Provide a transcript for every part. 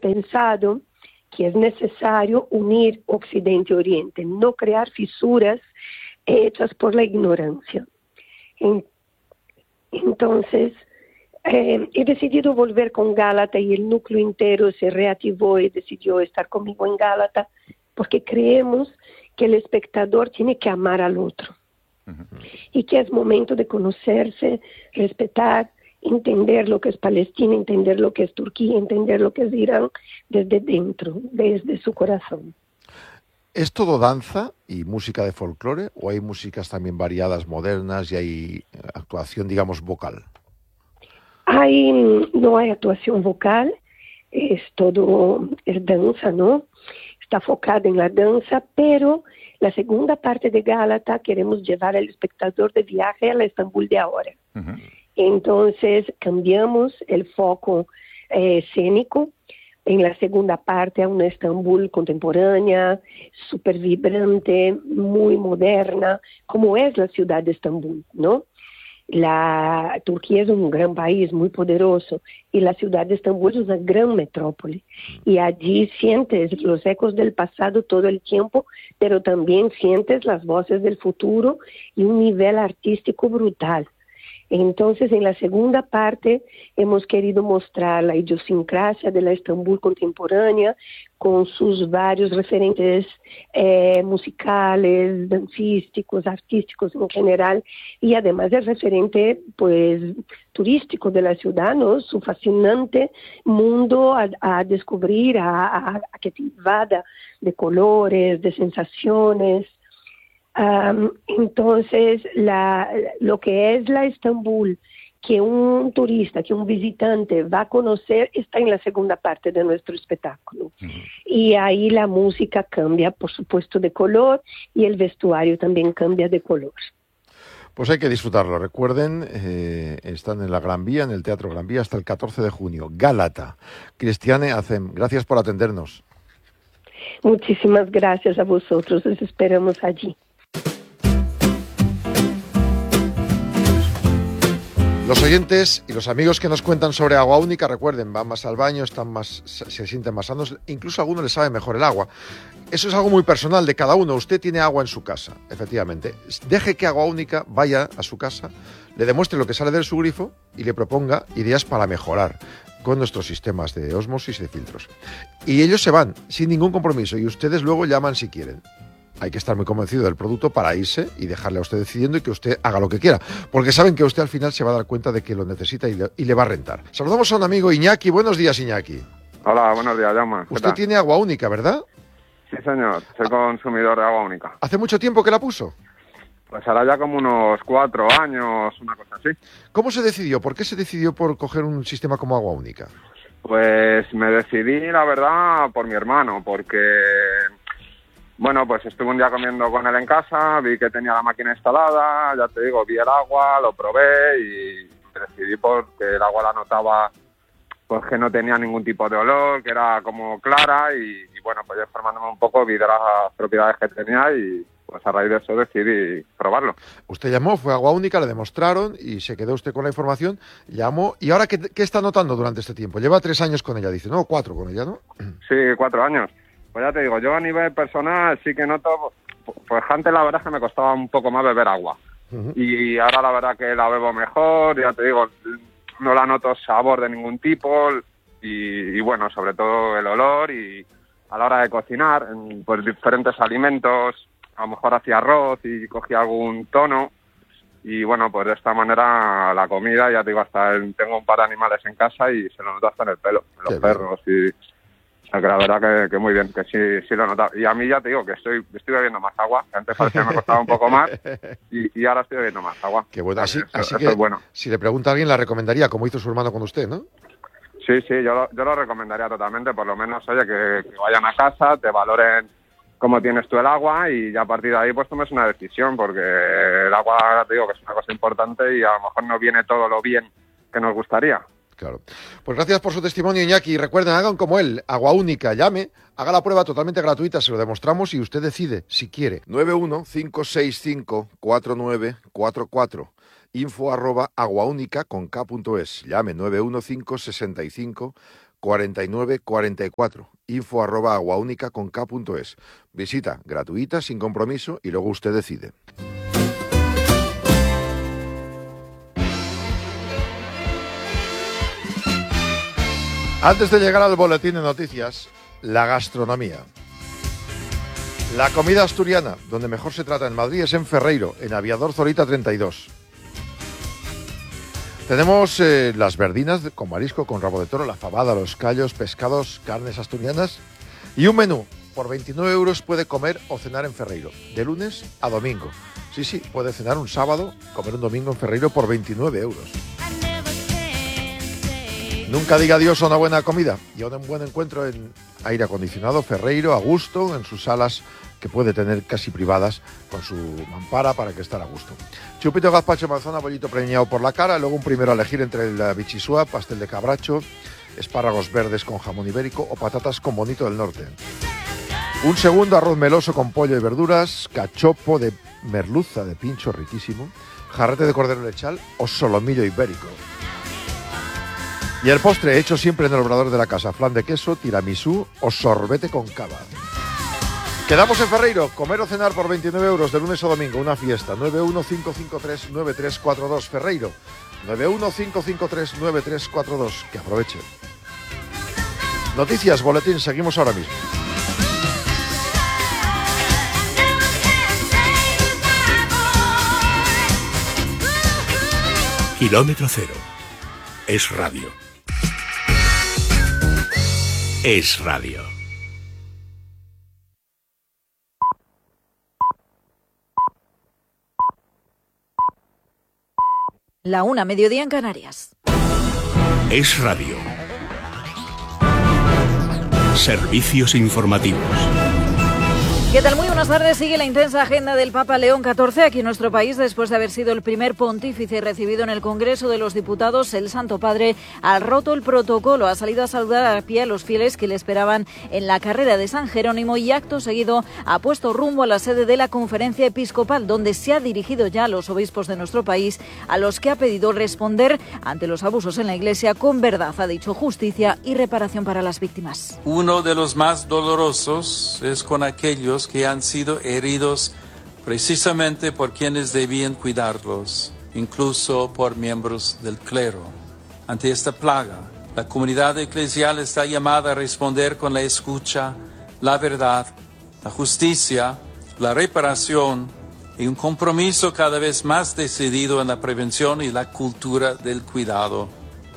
pensado que es necesario unir Occidente y Oriente, no crear fisuras hechas por la ignorancia. Entonces, he decidido volver con Gálata y el núcleo entero se reactivó y decidió estar conmigo en Gálata porque creemos que el espectador tiene que amar al otro y que es momento de conocerse, respetar, entender lo que es Palestina, entender lo que es Turquía, entender lo que es Irán desde dentro, desde su corazón. ¿Es todo danza y música de folclore o hay músicas también modernas y hay actuación, digamos, vocal? No hay actuación vocal, es danza, ¿no? Está focada en la danza, pero la segunda parte de Gálata queremos llevar al espectador de viaje a la Estambul de ahora. Uh-huh. Entonces cambiamos el foco escénico en la segunda parte a una Estambul contemporánea, súper vibrante, muy moderna, como es la ciudad de Estambul, ¿no? La Turquía es un gran país muy poderoso y la ciudad de Estambul es una gran metrópoli y allí sientes los ecos del pasado todo el tiempo, pero también sientes las voces del futuro y un nivel artístico brutal. Entonces, en la segunda parte hemos querido mostrar la idiosincrasia de la Estambul contemporánea con sus varios referentes musicales, dancísticos, artísticos en general, y además el referente turístico de la ciudad, ¿no? Su fascinante mundo a descubrir, a que te invada de colores, de sensaciones. Entonces, lo que es la Estambul, que un turista, que un visitante va a conocer, está en la segunda parte de nuestro espectáculo. Uh-huh. Y ahí la música cambia, por supuesto, de color y el vestuario también cambia de color. Pues hay que disfrutarlo. Recuerden, están en la Gran Vía, en el Teatro Gran Vía, hasta el 14 de junio. Gálata. Cristiane Acem, gracias por atendernos. Muchísimas gracias a vosotros. Les esperamos allí. Los oyentes y los amigos que nos cuentan sobre agua única, recuerden, van más al baño, se sienten más sanos, incluso a algunos les sabe mejor el agua. Eso es algo muy personal de cada uno. Usted tiene agua en su casa, efectivamente. Deje que Agua Única vaya a su casa, le demuestre lo que sale de su grifo y le proponga ideas para mejorar con nuestros sistemas de ósmosis y de filtros. Y ellos se van sin ningún compromiso y ustedes luego llaman si quieren. Hay que estar muy convencido del producto para irse y dejarle a usted decidiendo y que usted haga lo que quiera, porque saben que usted al final se va a dar cuenta de que lo necesita y le va a rentar. Saludamos a un amigo, Iñaki. Buenos días, Iñaki. Hola, buenos días, Jaume. Usted tiene Agua Única, ¿verdad? Sí, señor. Soy consumidor de Agua Única. ¿Hace mucho tiempo que la puso? Pues hará ya como unos 4 años, una cosa así. ¿Cómo se decidió? ¿Por qué se decidió por coger un sistema como Agua Única? Pues me decidí, la verdad, por mi hermano, porque... Bueno, pues estuve un día comiendo con él en casa, vi que tenía la máquina instalada, ya te digo, vi el agua, lo probé y decidí porque el agua la notaba pues que no tenía ningún tipo de olor, que era como clara y bueno, pues yo informándome un poco vi de las propiedades que tenía y pues a raíz de eso decidí probarlo. Usted llamó, fue a Agua Única, le demostraron y se quedó usted con la información, llamó y ahora ¿qué está notando durante este tiempo? Lleva 3 años con ella, dice, no, 4 con ella, ¿no? Sí, 4 años. Pues ya te digo, yo a nivel personal sí que noto, pues antes la verdad es que me costaba un poco más beber agua. Uh-huh. Y ahora la verdad que la bebo mejor, ya te digo, no la noto sabor de ningún tipo y bueno, sobre todo el olor y a la hora de cocinar, pues diferentes alimentos, a lo mejor hacía arroz y cogía algún tono y bueno, pues de esta manera la comida, ya te digo, tengo un par de animales en casa y se lo noto hasta en el pelo, en los perros y... O sea, que la verdad que muy bien, que sí lo he notado. Y a mí ya te digo que estoy bebiendo más agua, que antes parecía que me costaba un poco más y ahora estoy bebiendo más agua. Qué bueno, así que es bueno. Si le pregunta a alguien la recomendaría, como hizo su hermano con usted, ¿no? Sí, yo lo recomendaría totalmente, por lo menos, oye, que vayan a casa, te valoren cómo tienes tú el agua y ya a partir de ahí pues tomes una decisión, porque el agua, te digo que es una cosa importante y a lo mejor no viene todo lo bien que nos gustaría. Claro. Pues gracias por su testimonio, Iñaki. Y recuerden, hagan como él, Agua Única, llame, haga la prueba totalmente gratuita, se lo demostramos y usted decide si quiere. 915654944, info@aguaunica.es. Llame 915654944. 49 44. info@aguaunica.es. Visita gratuita, sin compromiso, y luego usted decide. Antes de llegar al boletín de noticias, la gastronomía. La comida asturiana, donde mejor se trata en Madrid, es en Ferreiro, en Aviador Zorita 32. Tenemos las verdinas con marisco, con rabo de toro, la fabada, los callos, pescados, carnes asturianas y un menú. Por 29 euros puede comer o cenar en Ferreiro, de lunes a domingo. Sí, puede cenar un sábado, comer un domingo en Ferreiro por 29 euros. Nunca diga adiós a una buena comida y a un buen encuentro en aire acondicionado Ferreiro, a gusto, en sus salas que puede tener casi privadas, con su mampara para que esté a gusto. Chupito, gazpacho, manzana, bollito preñado por la cara, luego un primero a elegir entre el bichisua, pastel de cabracho, espárragos verdes con jamón ibérico o patatas con bonito del norte. Un segundo, arroz meloso con pollo y verduras, cachopo de merluza de pincho riquísimo, jarrete de cordero lechal o solomillo ibérico. Y el postre, hecho siempre en el obrador de la casa, flan de queso, tiramisú o sorbete con cava. Quedamos en Ferreiro, comer o cenar por 29 euros de lunes a domingo, una fiesta. 915539342, Ferreiro. 915539342, que aproveche. Noticias, boletín, seguimos ahora mismo. Kilómetro cero. Es radio. Es radio. La 1, mediodía en Canarias. Es radio. Servicios informativos. ¿Qué tal? Muy buenas tardes. Sigue la intensa agenda del Papa León XIV aquí en nuestro país. Después de haber sido el primer pontífice recibido en el Congreso de los Diputados, el Santo Padre ha roto el protocolo. Ha salido a saludar a pie a los fieles que le esperaban en la carrera de San Jerónimo y acto seguido ha puesto rumbo a la sede de la Conferencia Episcopal, donde se ha dirigido ya a los obispos de nuestro país, a los que ha pedido responder ante los abusos en la Iglesia con verdad, ha dicho, justicia y reparación para las víctimas. Uno de los más dolorosos es con aquellos que han sido heridos precisamente por quienes debían cuidarlos, incluso por miembros del clero. Ante esta plaga, la comunidad eclesial está llamada a responder con la escucha, la verdad, la justicia, la reparación y un compromiso cada vez más decidido en la prevención y la cultura del cuidado.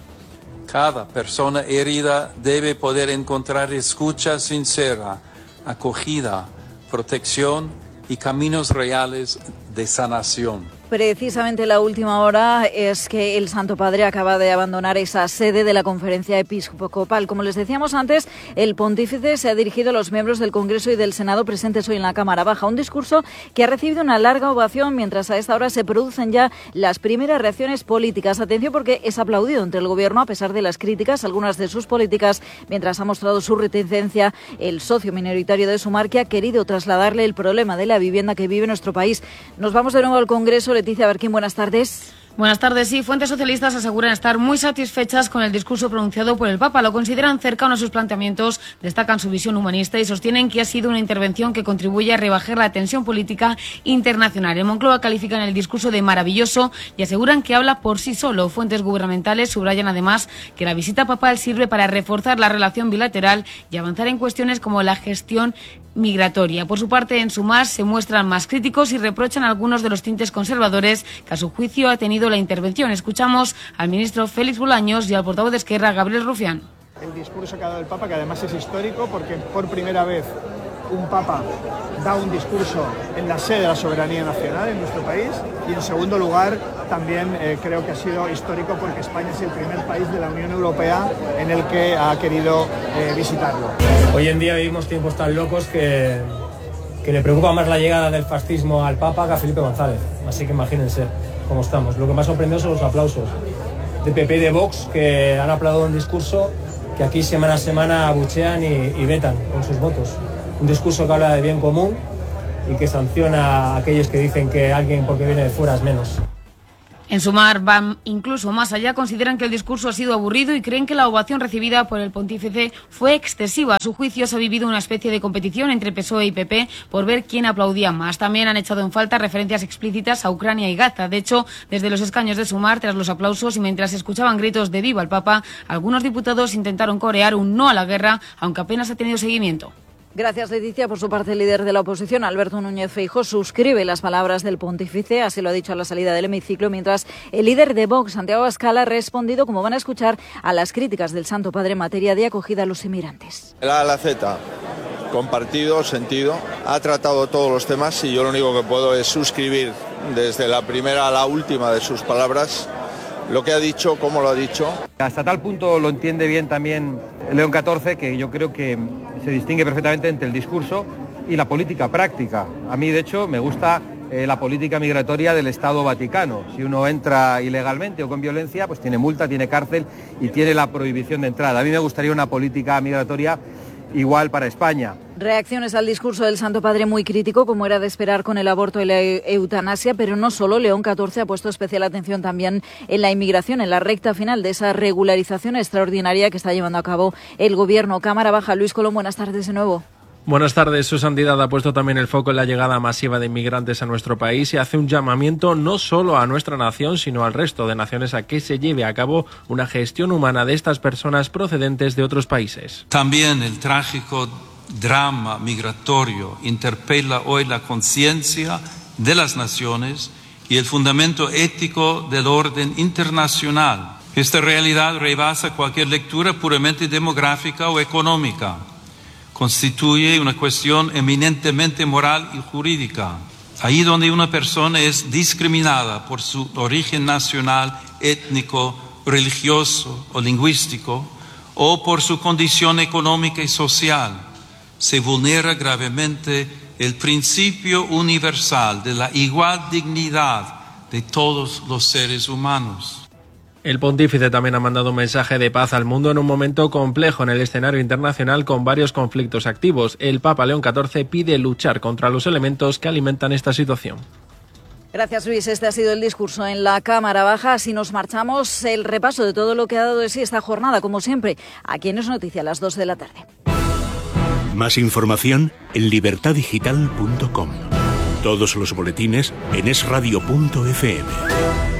Cada persona herida debe poder encontrar escucha sincera, acogida, protección y caminos reales de sanación. Precisamente la última hora es que el Santo Padre acaba de abandonar esa sede de la Conferencia Episcopal. Como les decíamos antes, el pontífice se ha dirigido a los miembros del Congreso y del Senado presentes hoy en la Cámara Baja. Un discurso que ha recibido una larga ovación, mientras a esta hora se producen ya las primeras reacciones políticas. Atención, porque es aplaudido entre el Gobierno a pesar de las críticas, algunas de sus políticas, mientras ha mostrado su reticencia el socio minoritario de Sumar, que ha querido trasladarle el problema de la vivienda que vive nuestro país. Nos vamos de nuevo al Congreso. Leticia Barquín, buenas tardes. Buenas tardes. Sí, fuentes socialistas aseguran estar muy satisfechas con el discurso pronunciado por el Papa. Lo consideran cercano a sus planteamientos, destacan su visión humanista y sostienen que ha sido una intervención que contribuye a rebajar la tensión política internacional. En Moncloa califican el discurso de maravilloso y aseguran que habla por sí solo. Fuentes gubernamentales subrayan además que la visita papal sirve para reforzar la relación bilateral y avanzar en cuestiones como la gestión migratoria. Por su parte, en Sumar se muestran más críticos y reprochan algunos de los tintes conservadores que a su juicio ha tenido la intervención. Escuchamos al ministro Félix Bolaños y al portavoz de Esquerra, Gabriel Rufián. El discurso que ha dado el Papa, que además es histórico porque por primera vez un Papa da un discurso en la sede de la soberanía nacional en nuestro país, y en segundo lugar también creo que ha sido histórico porque España es el primer país de la Unión Europea en el que ha querido visitarlo. Hoy en día vivimos tiempos tan locos que le preocupa más la llegada del fascismo al Papa que a Felipe González, así que imagínense cómo estamos. Lo que más sorprendió son los aplausos de PP y de Vox, que han aplaudido un discurso que aquí semana a semana abuchean y vetan con sus votos. Un discurso que habla de bien común y que sanciona a aquellos que dicen que alguien porque viene de fuera es menos. En Sumar van incluso más allá, consideran que el discurso ha sido aburrido y creen que la ovación recibida por el pontífice fue excesiva. A su juicio se ha vivido una especie de competición entre PSOE y PP por ver quién aplaudía más. También han echado en falta referencias explícitas a Ucrania y Gaza. De hecho, desde los escaños de Sumar, tras los aplausos y mientras escuchaban gritos de viva el Papa, algunos diputados intentaron corear un no a la guerra, aunque apenas ha tenido seguimiento. Gracias, Leticia. Por su parte, el líder de la oposición, Alberto Núñez Feijóo, suscribe las palabras del pontífice, así lo ha dicho a la salida del hemiciclo, mientras el líder de Vox, Santiago Abascal, ha respondido, como van a escuchar, a las críticas del Santo Padre en materia de acogida a los inmigrantes. La ALAZ, compartido, sentido, ha tratado todos los temas y yo lo único que puedo es suscribir desde la primera a la última de sus palabras, lo que ha dicho, cómo lo ha dicho. Hasta tal punto lo entiende bien también León XIV, que yo creo que se distingue perfectamente entre el discurso y la política práctica. A mí, de hecho, me gusta la política migratoria del Estado Vaticano. Si uno entra ilegalmente o con violencia, pues tiene multa, tiene cárcel y tiene la prohibición de entrada. A mí me gustaría una política migratoria igual para España. Reacciones al discurso del Santo Padre muy crítico, como era de esperar con el aborto y la eutanasia, pero no solo. León XIV ha puesto especial atención también en la inmigración, en la recta final de esa regularización extraordinaria que está llevando a cabo el Gobierno. Cámara Baja, Luis Colón, buenas tardes de nuevo. Buenas tardes. Su santidad ha puesto también el foco en la llegada masiva de inmigrantes a nuestro país y hace un llamamiento no solo a nuestra nación, sino al resto de naciones a que se lleve a cabo una gestión humana de estas personas procedentes de otros países. También el trágico drama migratorio interpela hoy la conciencia de las naciones y el fundamento ético del orden internacional. Esta realidad rebasa cualquier lectura puramente demográfica o económica. Constituye una cuestión eminentemente moral y jurídica. Ahí donde una persona es discriminada por su origen nacional, étnico, religioso o lingüístico, o por su condición económica y social, se vulnera gravemente el principio universal de la igual dignidad de todos los seres humanos. El pontífice también ha mandado un mensaje de paz al mundo en un momento complejo en el escenario internacional con varios conflictos activos. El Papa León XIV pide luchar contra los elementos que alimentan esta situación. Gracias, Luis. Este ha sido el discurso en la Cámara Baja. Así nos marchamos. El repaso de todo lo que ha dado de sí esta jornada, como siempre, aquí en Es Noticia a las 2 de la tarde. Más información en libertadigital.com. Todos los boletines en esradio.fm.